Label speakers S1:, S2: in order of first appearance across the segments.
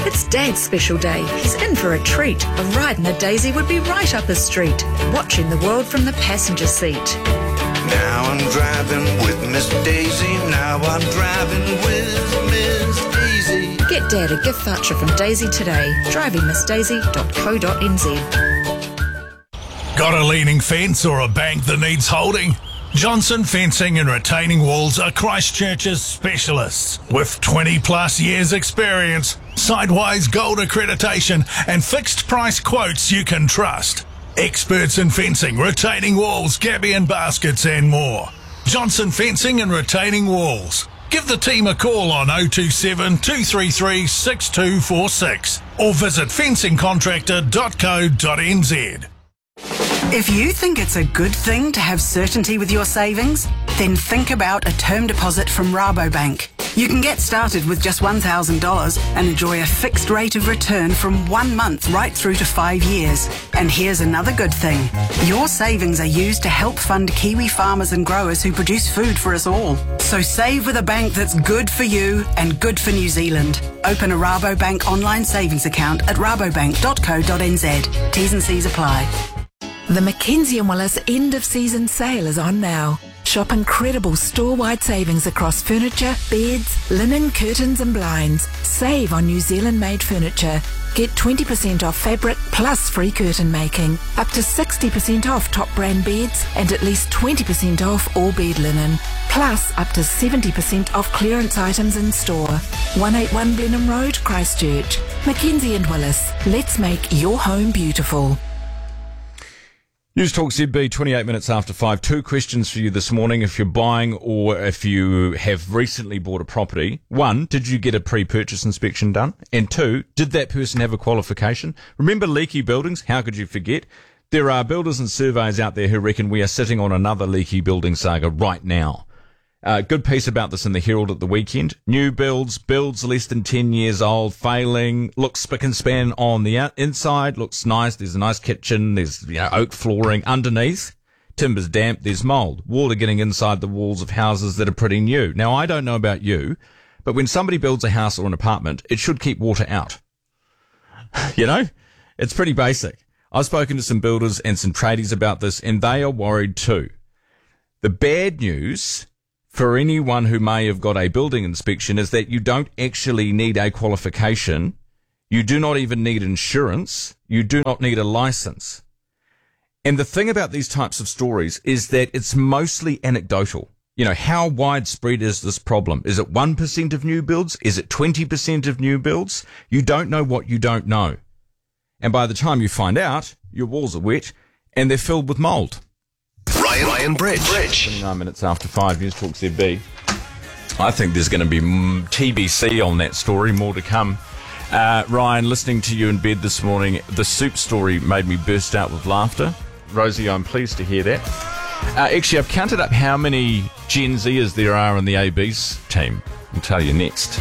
S1: It's Dad's special day. He's in for a treat. A ride in a Daisy would be right up his street. Watching the world from the passenger seat.
S2: Now I'm driving with Miss Daisy. Now I'm driving with Miss Daisy.
S1: Get Dad a gift voucher from Daisy today. drivingmissdaisy.co.nz.
S3: Got a leaning fence or a bank that needs holding? Johnson Fencing and Retaining Walls are Christchurch's specialists. With 20 plus years experience, Sidewise Gold accreditation and fixed price quotes you can trust. Experts in fencing, retaining walls, gabion and baskets and more. Johnson Fencing and Retaining Walls. Give the team a call on 027 233 6246 or visit fencingcontractor.co.nz.
S4: If you think it's a good thing to have certainty with your savings, then think about a term deposit from Rabobank. You can get started with just $1,000 and enjoy a fixed rate of return from 1 month right through to 5 years. And here's another good thing. Your savings are used to help fund Kiwi farmers and growers who produce food for us all. So save with a bank that's good for you and good for New Zealand. Open a Rabobank online savings account at rabobank.co.nz. T's and C's apply.
S5: The Mackenzie & Willis end of season sale is on now. Shop incredible store-wide savings across furniture, beds, linen, curtains and blinds. Save on New Zealand-made furniture. Get 20% off fabric plus free curtain making. Up to 60% off top brand beds and at least 20% off all bed linen. Plus up to 70% off clearance items in store. 181 Blenheim Road, Christchurch. Mackenzie & Willis. Let's make your home beautiful.
S6: News Talk ZB, 28 minutes after 5. 2 questions for you this morning if you're buying or if you have recently bought a property. 1, did you get a pre-purchase inspection done? And 2, did that person have a qualification? Remember leaky buildings? How could you forget? There are builders and surveyors out there who reckon we are sitting on another leaky building saga right now. Good piece about this in the Herald at the weekend. New builds less than 10 years old, failing, looks spick and span on the inside, looks nice, there's a nice kitchen, there's oak flooring. Underneath, timber's damp, there's mould, water getting inside the walls of houses that are pretty new. Now, I don't know about you, but when somebody builds a house or an apartment, it should keep water out. It's pretty basic. I've spoken to some builders and some tradies about this, and they are worried too. The bad news for anyone who may have got a building inspection is that you don't actually need a qualification. You do not even need insurance. You do not need a license. And the thing about these types of stories is that it's mostly anecdotal. How widespread is this problem? Is it 1% of new builds? Is it 20% of new builds? You don't know what you don't know. And by the time you find out, your walls are wet and they're filled with mould.
S7: Ryan Bridge.
S6: 29 minutes after 5, News Talk ZB. I think there's going to be TBC on that story, more to come. Ryan, listening to you in bed this morning, the soup story made me burst out with laughter. Rosie, I'm pleased to hear that. Actually, I've counted up how many Gen Zers there are in the AB's team. I'll tell you next.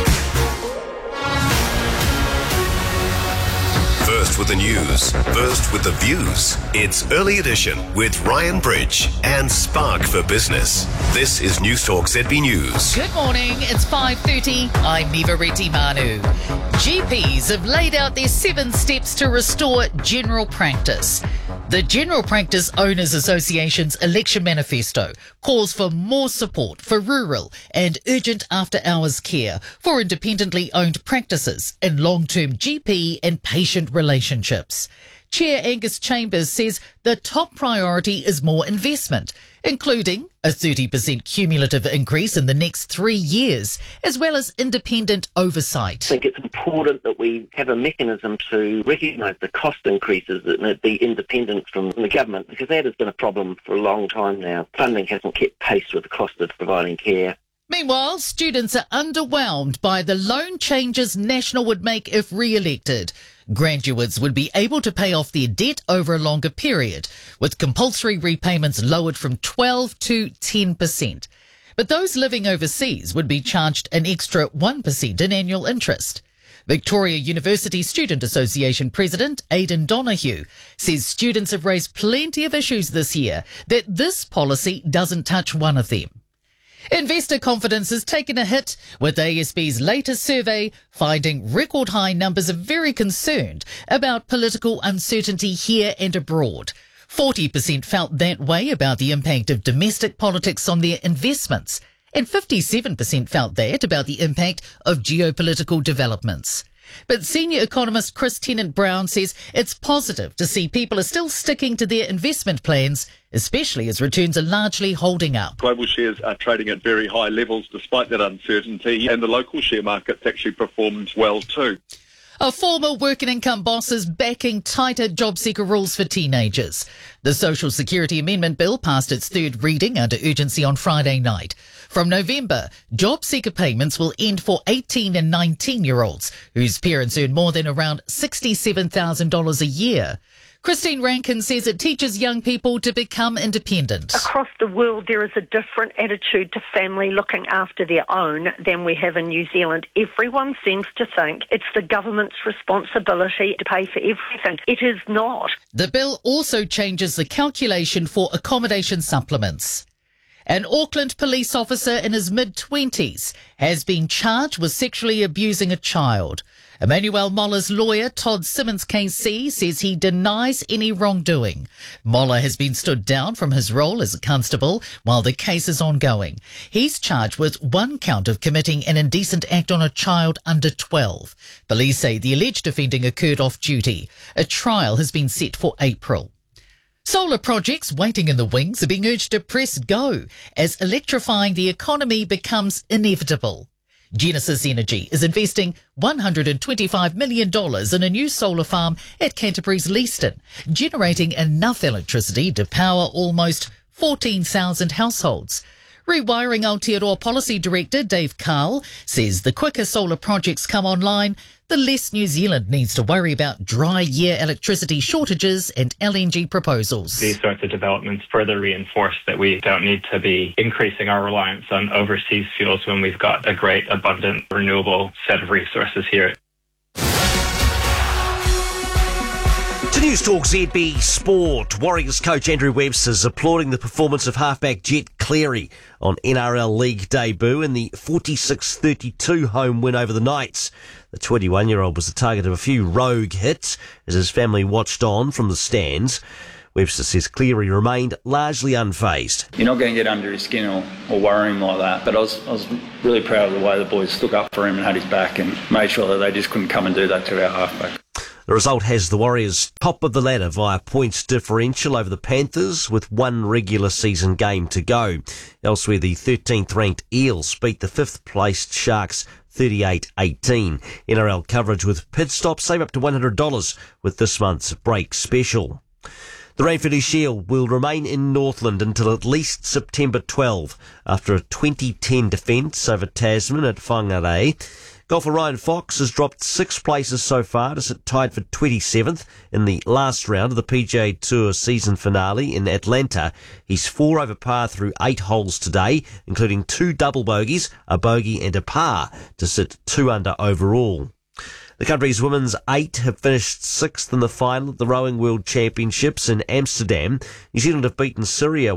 S7: First with the news, first with the views. It's Early Edition with Ryan Bridge and Spark for Business. This is News Talk ZB News.
S8: Good morning, it's 5:30. I'm Neva Reti Manu. GPs have laid out their 7 steps to restore general practice. The General Practice Owners Association's election manifesto calls for more support for rural and urgent after-hours care for independently owned practices and long-term GP and patient relationships. Chair Angus Chambers says the top priority is more investment, including a 30% cumulative increase in the next 3 years, as well as independent oversight.
S9: I think it's important that we have a mechanism to recognise the cost increases and be independent from the government, because that has been a problem for a long time now. Funding hasn't kept pace with the cost of providing care.
S8: Meanwhile, students are underwhelmed by the loan changes National would make if re-elected. Graduates would be able to pay off their debt over a longer period, with compulsory repayments lowered from 12 to 10%. But those living overseas would be charged an extra 1% in annual interest. Victoria University Student Association President Aidan Donoghue says students have raised plenty of issues this year, that this policy doesn't touch one of them. Investor confidence has taken a hit, with ASB's latest survey finding record high numbers are very concerned about political uncertainty here and abroad. 40% felt that way about the impact of domestic politics on their investments, and 57% felt that about the impact of geopolitical developments. But senior economist Chris Tennant-Brown says it's positive to see people are still sticking to their investment plans, especially as returns are largely holding up.
S10: Global shares are trading at very high levels despite that uncertainty, and the local share market's actually performed well too.
S8: A former working income boss is backing tighter job seeker rules for teenagers. The Social Security Amendment Bill passed its third reading under urgency on Friday night. From November, job seeker payments will end for 18 and 19-year-olds whose parents earn more than around $67,000 a year. Christine Rankin says it teaches young people to become independent.
S11: Across the world, there is a different attitude to family looking after their own than we have in New Zealand. Everyone seems to think it's the government's responsibility to pay for everything. It is not.
S8: The bill also changes the calculation for accommodation supplements. An Auckland police officer in his mid-20s has been charged with sexually abusing a child. Emmanuel Moller's lawyer, Todd Simmons KC, says he denies any wrongdoing. Moller has been stood down from his role as a constable while the case is ongoing. He's charged with one count of committing an indecent act on a child under 12. Police say the alleged offending occurred off duty. A trial has been set for April. Solar projects waiting in the wings are being urged to press go as electrifying the economy becomes inevitable. Genesis Energy is investing $125 million in a new solar farm at Canterbury's Leaston, generating enough electricity to power almost 14,000 households. Rewiring Aotearoa Policy Director Dave Carl says the quicker solar projects come online, the less New Zealand needs to worry about dry year electricity shortages and LNG proposals.
S12: These sorts of developments further reinforce that we don't need to be increasing our reliance on overseas fuels when we've got a great, abundant, renewable set of resources here.
S13: To News Talk ZB Sport, Warriors coach Andrew Webster's applauding the performance of halfback Jet Cleary on NRL League debut in the 46-32 home win over the Knights. The 21-year-old was the target of a few rogue hits as his family watched on from the stands. Webster says Cleary remained largely unfazed.
S14: You're not going to get under his skin or worry him like that, but I was really proud of the way the boys stuck up for him and had his back and made sure that they just couldn't come and do that to our halfback.
S13: The result has the Warriors top of the ladder via points differential over the Panthers with one regular season game to go. Elsewhere, the 13th ranked Eels beat the 5th placed Sharks 38-18. NRL coverage with pit stop save up to $100 with this month's break special. The Ranfurly Shield will remain in Northland until at least September 12 after a 2010 defence over Tasman at Whangarei. Golfer Ryan Fox has dropped 6 places so far to sit tied for 27th in the last round of the PGA Tour season finale in Atlanta. He's 4 over par through 8 holes today, including 2 double bogeys, a bogey and a par, to sit 2 under overall. The country's women's 8 have finished 6th in the final at the Rowing World Championships in Amsterdam. New Zealand have beaten Syria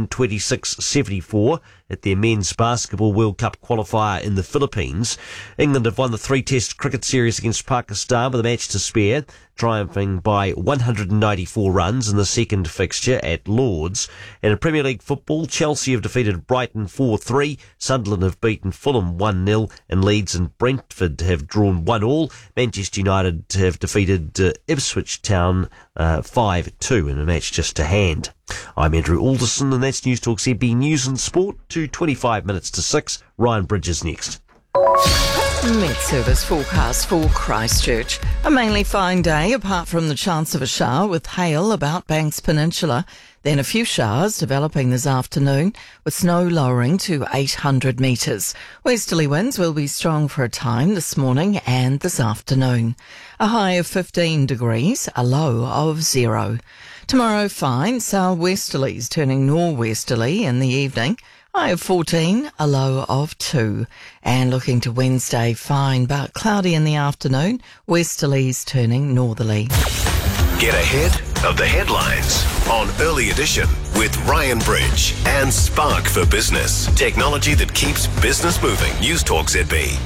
S13: 126-74 at their men's basketball World Cup qualifier in the Philippines. England have won the 3-test cricket series against Pakistan with a match to spare, triumphing by 194 runs in the second fixture at Lord's. And in Premier League football, Chelsea have defeated Brighton 4-3, Sunderland have beaten Fulham 1-0, and Leeds and Brentford have drawn 1-1. Manchester United have defeated Ipswich Town 5-2 in a match just to hand. I'm Andrew Alderson, and that's News Talk ZB News and Sport. 25 minutes to 6. Ryan Bridges next.
S15: Met Service forecast for Christchurch. A mainly fine day, apart from the chance of a shower with hail about Banks Peninsula. Then a few showers developing this afternoon, with snow lowering to 800 metres. Westerly winds will be strong for a time this morning and this afternoon. A high of 15 degrees, a low of 0. Tomorrow fine, southwesterlies turning northwesterly in the evening. High of 14, a low of 2. And looking to Wednesday, fine but cloudy in the afternoon, westerlies turning northerly.
S7: Get ahead, of the headlines on Early Edition with Ryan Bridge and Spark for Business. Technology that keeps business moving. News Talk ZB.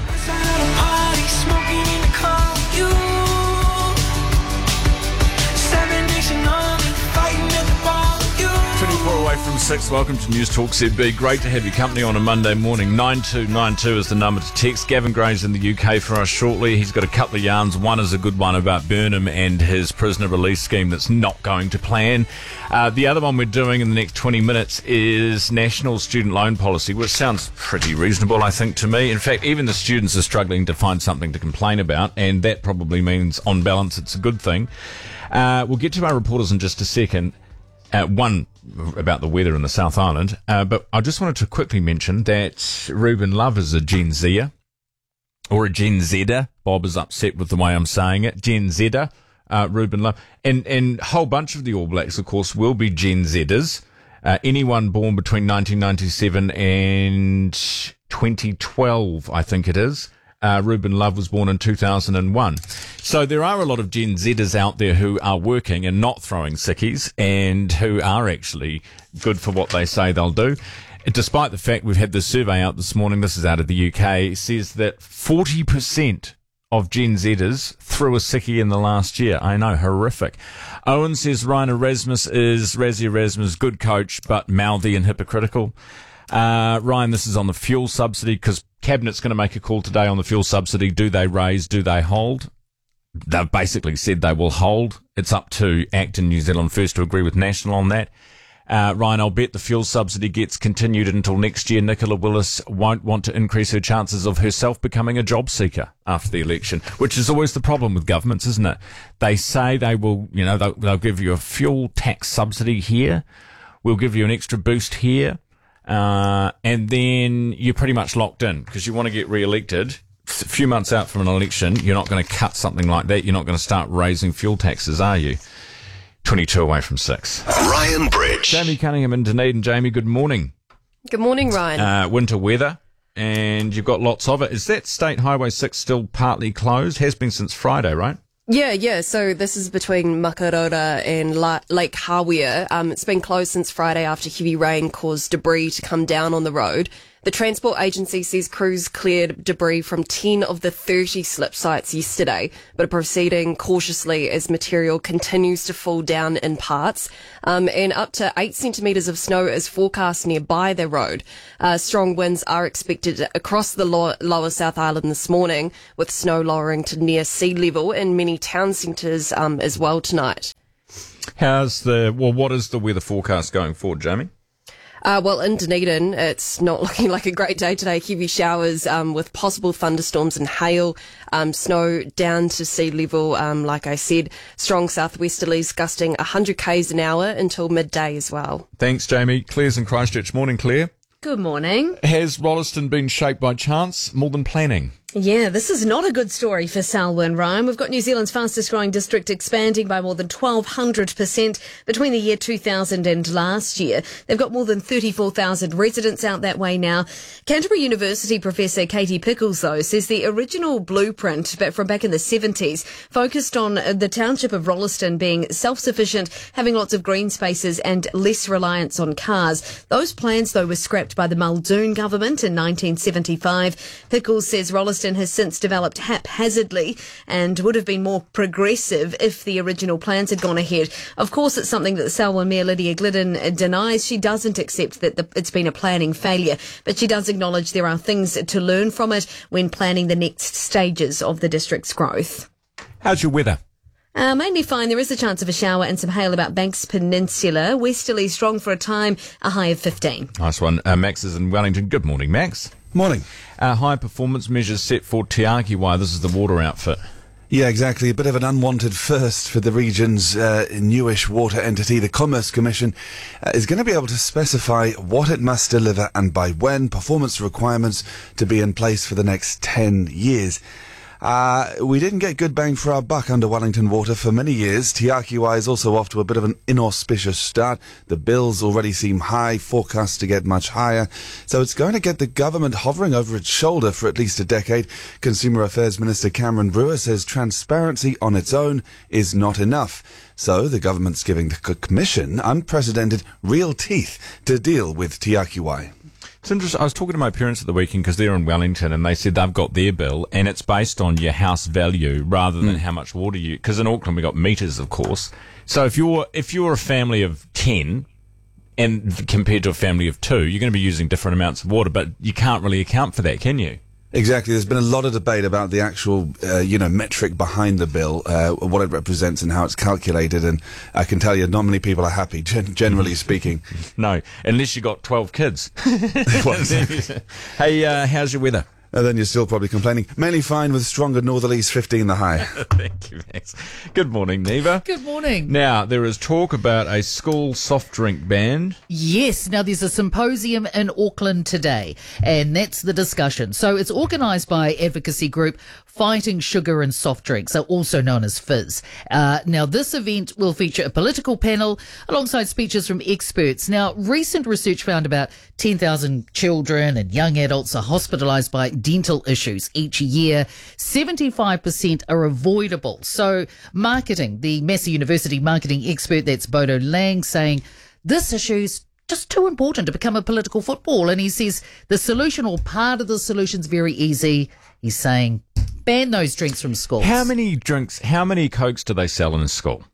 S6: 24 away from 6. Welcome to News Talk ZB. Great to have your company on a Monday morning. 9292 is the number to text. Gavin Gray's in the UK for us shortly. He's got a couple of yarns. One is a good one about Burnham and his prisoner release scheme that's not going to plan. The other one we're doing in the next 20 minutes is National Student Loan Policy, which sounds pretty reasonable, I think, to me. In fact, even the students are struggling to find something to complain about, and that probably means, on balance, it's a good thing. We'll get to our reporters in just a second. One about the weather in the South Island, but I just wanted to quickly mention that Ruben Love is a Gen Zer, or a Gen Zer. Bob is upset with the way I'm saying it. Gen Zer, Ruben Love. And a whole bunch of the All Blacks, of course, will be Gen Zers. Anyone born between 1997 and 2012, I think it is. Ruben Love was born in 2001. So there are a lot of Gen Zers out there who are working and not throwing sickies and who are actually good for what they say they'll do. Despite the fact we've had this survey out this morning, this is out of the UK, says that 40% of Gen Zers threw a sickie in the last year. I know, horrific. Owen says Razzie Erasmus, good coach, but mouthy and hypocritical. Ryan, this is on the fuel subsidy, because Cabinet's going to make a call today on the fuel subsidy. Do they raise? Do they hold? They've basically said they will hold. It's up to ACT and New Zealand First to agree with National on that. Ryan, I'll bet the fuel subsidy gets continued until next year. Nicola Willis won't want to increase her chances of herself becoming a job seeker after the election, which is always the problem with governments, isn't it? They say they will, they'll give you a fuel tax subsidy here. We'll give you an extra boost here. And then you're pretty much locked in because you want to get re-elected. A few months out from an election, you're not going to cut something like that. You're not going to start raising fuel taxes, are you? 22 away from 6.
S7: Ryan Bridge.
S6: Jamie Cunningham in Dunedin. Jamie, good morning.
S16: Good morning, Ryan.
S6: Winter weather, and you've got lots of it. Is that State Highway 6 still partly closed? Has been since Friday, right?
S16: Yeah. So this is between Makarora and Lake Hawea. It's been closed since Friday after heavy rain caused debris to come down on the road. The Transport Agency says crews cleared debris from 10 of the 30 slip sites yesterday, but are proceeding cautiously as material continues to fall down in parts. And up to 8 centimetres of snow is forecast nearby the road. Strong winds are expected across the lower South Island this morning, with snow lowering to near sea level in many town centres as well tonight.
S6: What is the weather forecast going forward, Jamie?
S16: Well, in Dunedin, it's not looking like a great day today. Heavy showers with possible thunderstorms and hail, snow down to sea level, like I said. Strong southwesterlies gusting 100 k's an hour until midday as well.
S6: Thanks, Jamie. Claire's in Christchurch. Morning, Claire.
S17: Good morning.
S6: Has Rolleston been shaped by chance more than planning?
S17: Yeah, this is not a good story for Selwyn, Ryan. We've got New Zealand's fastest growing district expanding by more than 1,200% between the year 2000 and last year. They've got more than 34,000 residents out that way now. Canterbury University professor Katie Pickles, though, says the original blueprint from back in the 70s focused on the township of Rolleston being self-sufficient, having lots of green spaces and less reliance on cars. Those plans, though, were scrapped by the Muldoon government in 1975. Pickles says Rolleston has since developed haphazardly and would have been more progressive if the original plans had gone ahead. Of course, it's something that the Selwyn Mayor Lydia Glidden denies. She doesn't accept that it's been a planning failure, but she does acknowledge there are things to learn from it when planning the next stages of the district's growth.
S6: How's your weather?
S17: Mainly fine. There is a chance of a shower and some hail about Banks Peninsula. Westerly strong for a time, a high of 15.
S6: Nice one. Max is in Wellington. Good morning, Max.
S18: Morning.
S6: High performance measures set for Te Akiwai. This is the water outfit.
S18: Yeah, exactly. A bit of an unwanted first for the region's newish water entity. The Commerce Commission is going to be able to specify what it must deliver and by when, performance requirements to be in place for the next 10 years. We didn't get good bang for our buck under Wellington Water for many years. Te Aki Wai is also off to a bit of an inauspicious start. The bills already seem high, forecast to get much higher. So it's going to get the government hovering over its shoulder for at least a decade. Consumer Affairs Minister Cameron Brewer says transparency on its own is not enough. So the government's giving the Commission unprecedented real teeth to deal with Te Aki Wai.
S6: It's interesting. I was talking to my parents at the weekend because they're in Wellington, and they said they've got their bill, and it's based on your house value rather than how much water you. Because in Auckland we got meters, of course. So if you're a family of 10, and compared to a family of 2, you're going to be using different amounts of water, but you can't really account for that, can you?
S18: Exactly. There's been a lot of debate about the actual, metric behind the bill, what it represents and how it's calculated. And I can tell you, not many people are happy, generally speaking.
S6: No, unless you got 12 kids. Hey, how's your weather?
S18: And then you're still probably complaining. Mainly fine with stronger northerlies, 15 the high.
S6: Thank you, Max. Good morning, Neva.
S8: Good morning.
S6: Now, there is talk about a school soft drink ban.
S8: Yes. Now, there's a symposium in Auckland today, and that's the discussion. So it's organised by advocacy group Fighting Sugar and Soft Drinks, also known as Fizz. Now, this event will feature a political panel alongside speeches from experts. Now, recent research found about 10,000 children and young adults are hospitalised by dental issues each year. 75% are avoidable. So marketing, the Massey University marketing expert, that's Bodo Lang, saying this issue's just too important to become a political football. And he says the solution, or part of the solution, is very easy. He's saying ban those drinks from schools.
S6: How many Cokes do they sell in a school?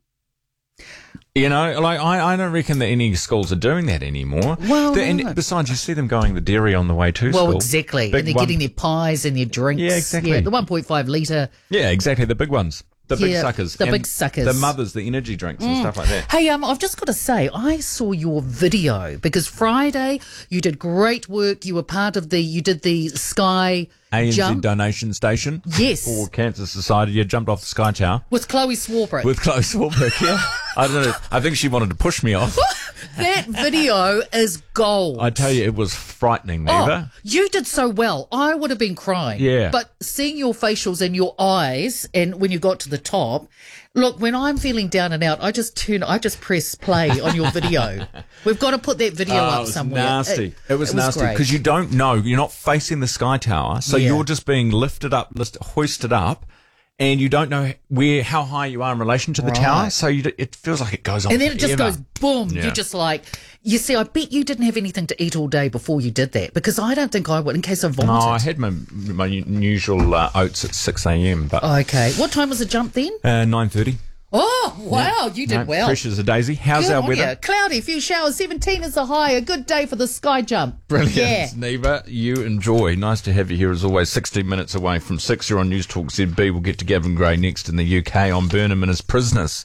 S6: You know, like I don't reckon that any schools are doing that anymore.
S8: Well,
S6: and besides, you see them going the dairy on the way to school.
S8: Well, exactly. And they're getting their pies and their drinks.
S6: Yeah, exactly.
S8: Yeah, the 1.5 litre.
S6: Yeah, exactly. The big ones. The big suckers.
S8: The
S6: and
S8: big suckers.
S6: The mothers, the energy drinks and stuff like that.
S8: Hey, I've just got to say, I saw your video because Friday you did great work. You were part of you did the Sky
S6: ANZ
S8: jump.
S6: Donation Station.
S8: Yes.
S6: For Cancer Society. You jumped off the Sky Tower.
S8: With Chloe Swarbrick.
S6: With Chloe Swarbrick, yeah. I don't know. I think she wanted to push me off.
S8: That video is gold.
S6: I tell you, it was frightening, Neva.
S8: Oh, you did so well. I would have been crying.
S6: Yeah.
S8: But seeing your facials and your eyes, and when you got to the top, look, when I'm feeling down and out, I just press play on your video. We've got to put that video up somewhere.
S6: Nasty. It was nasty
S8: great.
S6: because you don't know. You're not facing the Sky Tower, so you're just being lifted up, hoisted up. And you don't know how high you are in relation to the tower, so it feels like it goes on.
S8: And then it just
S6: forever.
S8: goes boom.
S6: Yeah.
S8: You're just like, you see, I bet you didn't have anything to eat all day before you did that, because I don't think I would, in case I vomited.
S6: No, I had my usual oats at 6 a.m. But
S8: okay, what time was the jump then?
S6: 9:30.
S8: Oh, wow, you did well.
S6: Fresh as a daisy. How's
S8: Good
S6: our
S8: on
S6: weather?
S8: you. Cloudy, few showers, 17 is the high. A good day for the sky jump.
S6: Brilliant.
S8: Yeah.
S6: Neva, you enjoy. Nice to have you here as always. 16 minutes away from 6. You're on News Talk ZB. We'll get to Gavin Gray next in the UK on Burnham and his prisoners.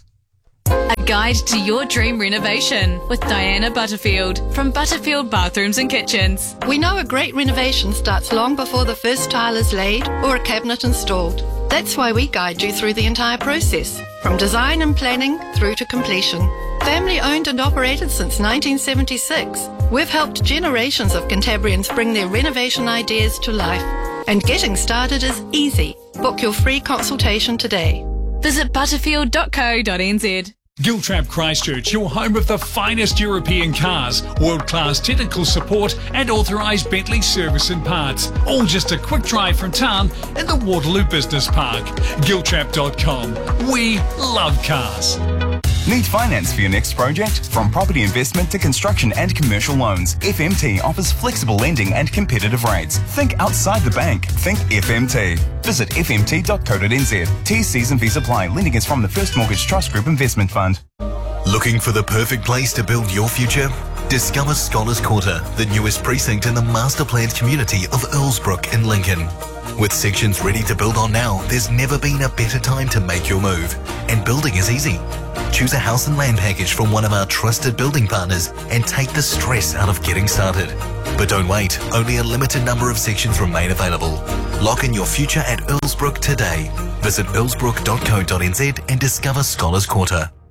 S19: A guide to your dream renovation with Diana Butterfield from Butterfield Bathrooms and Kitchens.
S20: We know a great renovation starts long before the first tile is laid or a cabinet installed. That's why we guide you through the entire process, from design and planning through to completion. Family owned and operated since 1976, we've helped generations of Cantabrians bring their renovation ideas to life. And getting started is easy. Book your free consultation today.
S19: Visit butterfield.co.nz.
S21: Giltrap Christchurch, your home of the finest European cars, world-class technical support and authorised Bentley service and parts. All just a quick drive from town in the Waterloo Business Park. Giltrap.com. We love cars.
S22: Need finance for your next project? From property investment to construction and commercial loans, FMT offers flexible lending and competitive rates. Think outside the bank. Think FMT. Visit fmt.co.nz. TSCs and fees apply. Lending is from the First Mortgage Trust Group Investment Fund.
S7: Looking for the perfect place to build your future? Discover Scholars Quarter, the newest precinct in the master-planned community of Earlsbrook in Lincoln. With sections ready to build on now, there's never been a better time to make your move. And building is easy. Choose a house and land package from one of our trusted building partners and take the stress out of getting started. But don't wait, only a limited number of sections remain available. Lock in your future at Earlsbrook today. Visit earlsbrook.co.nz and discover Scholars Quarter.